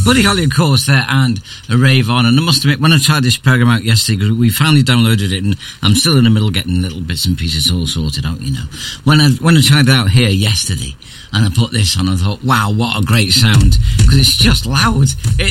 Buddy Holly, of course, there, and a Rave On. And I must admit, when I tried this program out yesterday, because we finally downloaded it, and I'm still in the middle getting little bits and pieces all sorted out, you know. When I tried it out here yesterday, and I put this on, I thought, wow, what a great sound, because it's just loud.